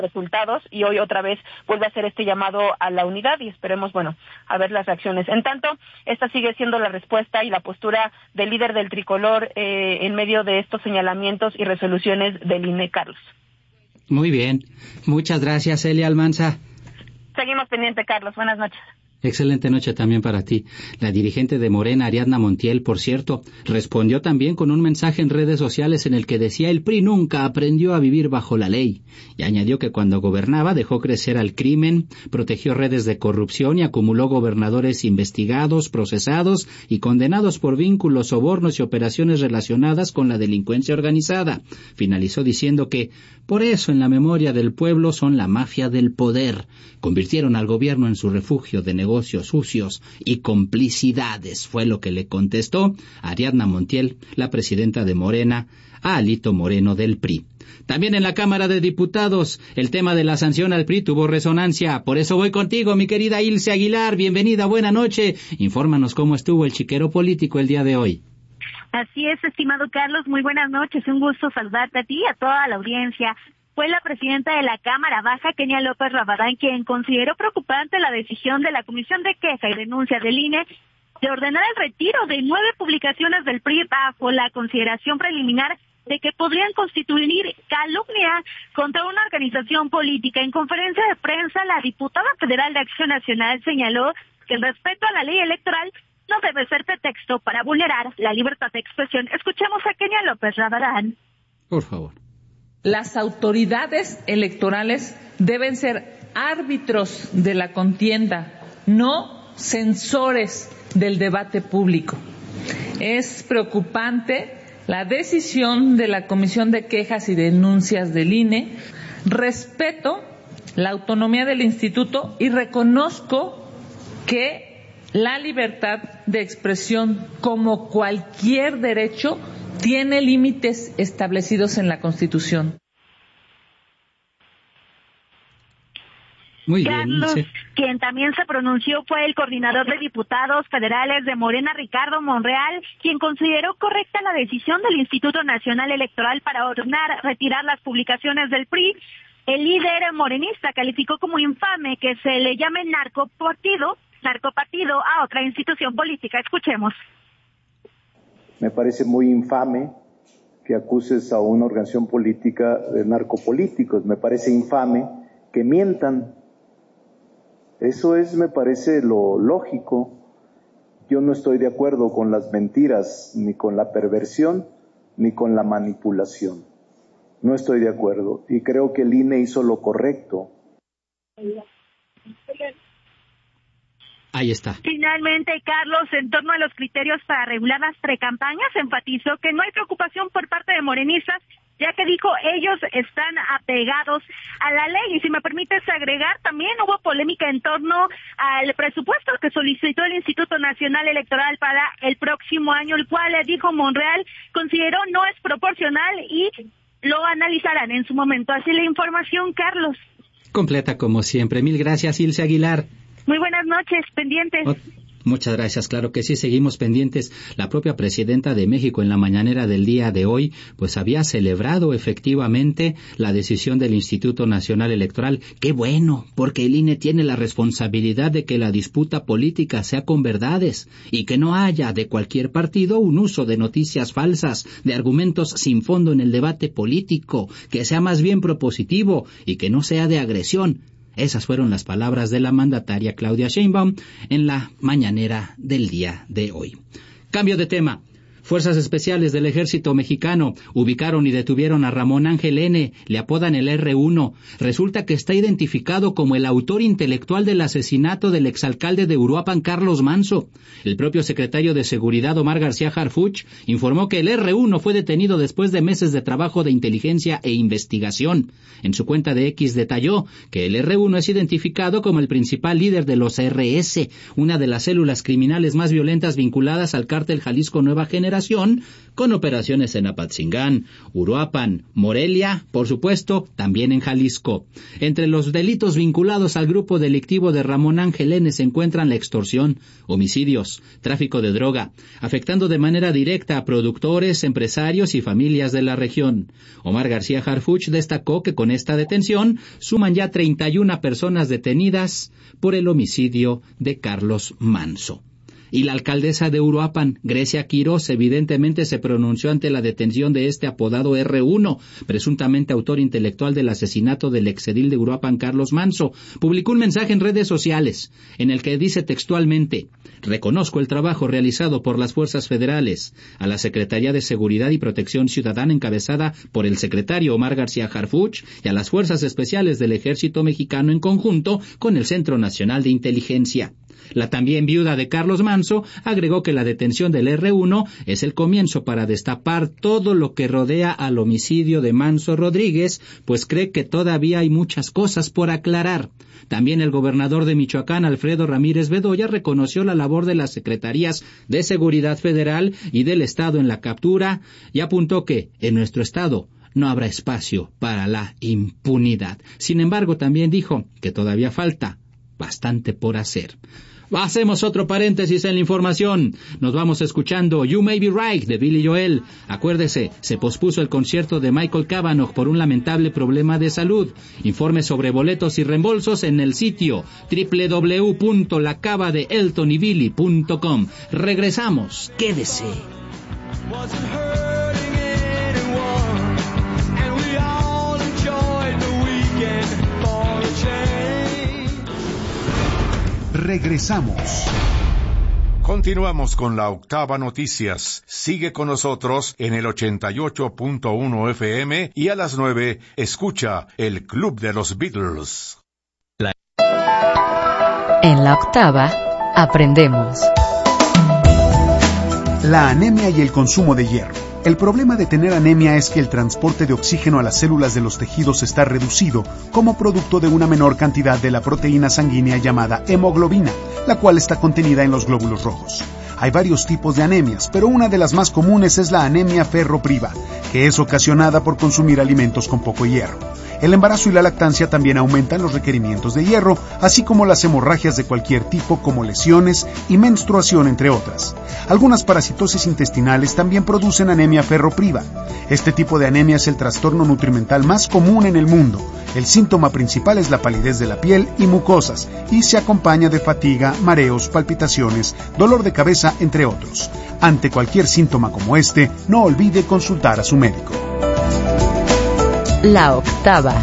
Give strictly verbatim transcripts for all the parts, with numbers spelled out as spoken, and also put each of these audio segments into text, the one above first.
resultados y hoy otra vez vuelve a hacer este llamado a la unidad y esperemos, bueno, a ver las reacciones. En tanto, esta sigue siendo la respuesta y la postura del líder del tricolor eh, en medio de estos señalamientos y resoluciones del I N E, Carlos. Muy bien. Muchas gracias, Elia Almanza. Seguimos pendiente, Carlos. Buenas noches. Excelente noche también para ti. La dirigente de Morena, Ariadna Montiel, por cierto, respondió también con un mensaje en redes sociales en el que decía el P R I nunca aprendió a vivir bajo la ley, y añadió que cuando gobernaba dejó crecer al crimen, protegió redes de corrupción y acumuló gobernadores investigados, procesados y condenados por vínculos, sobornos y operaciones relacionadas con la delincuencia organizada. Finalizó diciendo que por eso en la memoria del pueblo son la mafia del poder. Convirtieron al gobierno en su refugio de negocios sucios y complicidades, fue lo que le contestó Ariadna Montiel, la presidenta de Morena, a Alito Moreno del P R I. También en la Cámara de Diputados, el tema de la sanción al P R I tuvo resonancia. Por eso voy contigo, mi querida Ilse Aguilar. Bienvenida, buena noche. Infórmanos cómo estuvo el chiquero político el día de hoy. Así es, estimado Carlos, muy buenas noches. Un gusto saludarte a ti y a toda la audiencia. Fue la presidenta de la Cámara Baja, Kenia López Rabadán, quien consideró preocupante la decisión de la Comisión de Queja y Denuncia del I N E de ordenar el retiro de nueve publicaciones del P R I bajo la consideración preliminar de que podrían constituir calumnia contra una organización política. En conferencia de prensa, la diputada federal de Acción Nacional señaló que el respeto a la ley electoral no debe ser pretexto para vulnerar la libertad de expresión. Escuchemos a Kenia López Rabadán. Por favor. Las autoridades electorales deben ser árbitros de la contienda, no censores del debate público. Es preocupante la decisión de la Comisión de Quejas y Denuncias del I N E. Respeto la autonomía del instituto y reconozco que la libertad de expresión, como cualquier derecho, tiene límites establecidos en la Constitución. Muy Carlos, bien, sí. Quien también se pronunció fue el coordinador de diputados federales de Morena, Ricardo Monreal, quien consideró correcta la decisión del Instituto Nacional Electoral para ordenar retirar las publicaciones del P R I. El líder morenista calificó como infame que se le llame narcopartido, narcopartido a otra institución política. Escuchemos. Me parece muy infame que acuses a una organización política de narcopolíticos. Me parece infame que mientan. Eso es, me parece, lo lógico. Yo no estoy de acuerdo con las mentiras, ni con la perversión, ni con la manipulación. No estoy de acuerdo. Y creo que el I N E hizo lo correcto. Ahí está. Finalmente, Carlos, en torno a los criterios para regular las precampañas, enfatizó que no hay preocupación por parte de morenistas, ya que dijo ellos están apegados a la ley. Y si me permites agregar, también hubo polémica en torno al presupuesto que solicitó el Instituto Nacional Electoral para el próximo año, el cual, dijo Monreal, consideró no es proporcional y lo analizarán en su momento. Así la información, Carlos. Completa como siempre. Mil gracias, Ilse Aguilar. Muy buenas noches, pendientes. Oh, muchas gracias, claro que sí, seguimos pendientes. La propia presidenta de México en la mañanera del día de hoy, pues había celebrado efectivamente la decisión del Instituto Nacional Electoral. ¡Qué bueno! Porque el I N E tiene la responsabilidad de que la disputa política sea con verdades y que no haya de cualquier partido un uso de noticias falsas, de argumentos sin fondo en el debate político, que sea más bien propositivo y que no sea de agresión. Esas fueron las palabras de la mandataria Claudia Sheinbaum en la mañanera del día de hoy. Cambio de tema. Fuerzas Especiales del Ejército Mexicano ubicaron y detuvieron a Ramón Ángel N., le apodan el erre uno. Resulta que está identificado como el autor intelectual del asesinato del exalcalde de Uruapan, Carlos Manso. El propio secretario de Seguridad, Omar García Harfuch, informó que el erre uno fue detenido después de meses de trabajo de inteligencia e investigación. En su cuenta de X detalló que el erre uno es identificado como el principal líder de los erre ese, una de las células criminales más violentas vinculadas al cártel Jalisco Nueva Generación, Federación, con operaciones en Apatzingán, Uruapan, Morelia, por supuesto, también en Jalisco. Entre los delitos vinculados al grupo delictivo de Ramón Ángel N. se encuentran la extorsión, homicidios, tráfico de droga, afectando de manera directa a productores, empresarios y familias de la región. Omar García Harfuch destacó que con esta detención suman ya treinta y una personas detenidas por el homicidio de Carlos Manso. Y la alcaldesa de Uruapan, Grecia Quirós, evidentemente se pronunció ante la detención de este apodado erre uno, presuntamente autor intelectual del asesinato del exedil de Uruapan, Carlos Manso. Publicó un mensaje en redes sociales, en el que dice textualmente: reconozco el trabajo realizado por las fuerzas federales, a la Secretaría de Seguridad y Protección Ciudadana encabezada por el secretario Omar García Harfuch y a las fuerzas especiales del Ejército Mexicano en conjunto con el Centro Nacional de Inteligencia. La también viuda de Carlos Manso agregó que la detención del erre uno es el comienzo para destapar todo lo que rodea al homicidio de Manso Rodríguez, pues cree que todavía hay muchas cosas por aclarar. También el gobernador de Michoacán, Alfredo Ramírez Bedoya, reconoció la labor de las Secretarías de Seguridad Federal y del Estado en la captura y apuntó que en nuestro estado no habrá espacio para la impunidad. Sin embargo, también dijo que todavía falta bastante por hacer. Hacemos otro paréntesis en la información. Nos vamos escuchando You May Be Right de Billy Joel. Acuérdese, se pospuso el concierto de Michael Cavanaugh por un lamentable problema de salud. Informe sobre boletos y reembolsos en el sitio doble u doble u doble u punto la cava de elton y billy punto com. Regresamos. Quédese. Regresamos. Continuamos con la Octava Noticias. Sigue con nosotros en el ochenta y ocho punto uno F M y a las nueve escucha el Club de los Beatles. La... En la Octava aprendemos. La anemia y el consumo de hierro. El problema de tener anemia es que el transporte de oxígeno a las células de los tejidos está reducido como producto de una menor cantidad de la proteína sanguínea llamada hemoglobina, la cual está contenida en los glóbulos rojos. Hay varios tipos de anemias, pero una de las más comunes es la anemia ferropriva, que es ocasionada por consumir alimentos con poco hierro. El embarazo y la lactancia también aumentan los requerimientos de hierro, así como las hemorragias de cualquier tipo como lesiones y menstruación, entre otras. Algunas parasitosis intestinales también producen anemia ferropriva. Este tipo de anemia es el trastorno nutrimental más común en el mundo. El síntoma principal es la palidez de la piel y mucosas, y se acompaña de fatiga, mareos, palpitaciones, dolor de cabeza, entre otros. Ante cualquier síntoma como este, no olvide consultar a su médico. La Octava.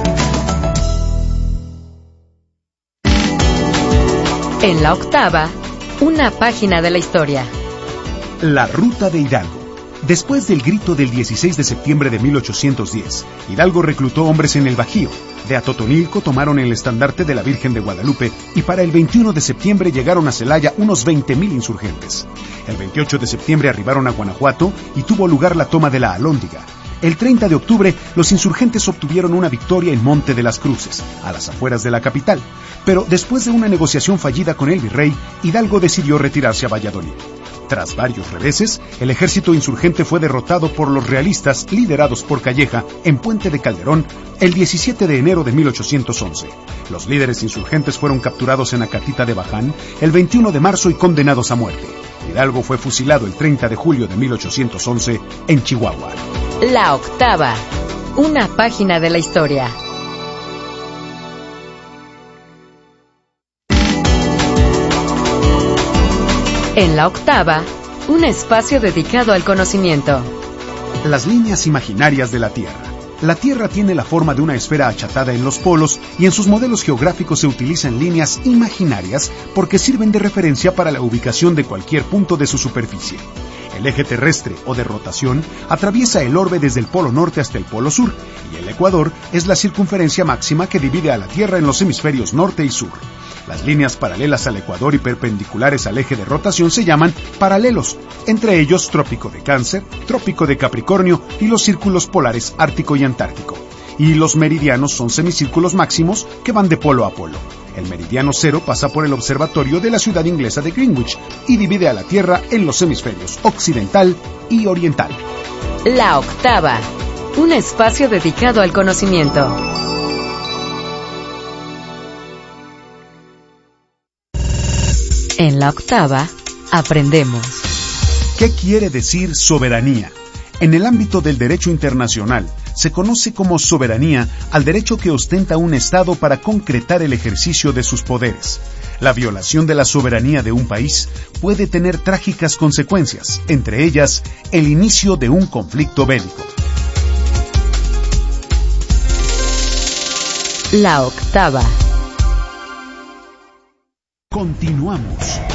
En la Octava, una página de la historia. La Ruta de Hidalgo. Después del grito del dieciséis de septiembre de mil ochocientos diez, Hidalgo reclutó hombres en el Bajío. De Atotonilco tomaron el estandarte de la Virgen de Guadalupe y para el veintiuno de septiembre llegaron a Celaya unos veinte mil insurgentes. El veintiocho de septiembre arribaron a Guanajuato y tuvo lugar la toma de la Alhóndiga. El treinta de octubre, los insurgentes obtuvieron una victoria en Monte de las Cruces, a las afueras de la capital. Pero después de una negociación fallida con el virrey, Hidalgo decidió retirarse a Valladolid. Tras varios reveses, el ejército insurgente fue derrotado por los realistas liderados por Calleja en Puente de Calderón el diecisiete de enero de mil ochocientos once. Los líderes insurgentes fueron capturados en Acatita de Baján el veintiuno de marzo y condenados a muerte. Hidalgo fue fusilado el treinta de julio de mil ochocientos once en Chihuahua. La Octava, una página de la historia. En la Octava, un espacio dedicado al conocimiento. Las líneas imaginarias de la Tierra. La Tierra tiene la forma de una esfera achatada en los polos y en sus modelos geográficos se utilizan líneas imaginarias porque sirven de referencia para la ubicación de cualquier punto de su superficie. El eje terrestre o de rotación atraviesa el orbe desde el polo norte hasta el polo sur y el ecuador es la circunferencia máxima que divide a la Tierra en los hemisferios norte y sur. Las líneas paralelas al ecuador y perpendiculares al eje de rotación se llaman paralelos, entre ellos Trópico de Cáncer, Trópico de Capricornio y los círculos polares Ártico y Antártico. Y los meridianos son semicírculos máximos que van de polo a polo. El meridiano cero pasa por el observatorio de la ciudad inglesa de Greenwich y divide a la Tierra en los hemisferios occidental y oriental. La octava, un espacio dedicado al conocimiento. En la octava, aprendemos. ¿Qué quiere decir soberanía? En el ámbito del derecho internacional, se conoce como soberanía al derecho que ostenta un Estado para concretar el ejercicio de sus poderes. La violación de la soberanía de un país puede tener trágicas consecuencias, entre ellas, el inicio de un conflicto bélico. La octava. Continuamos.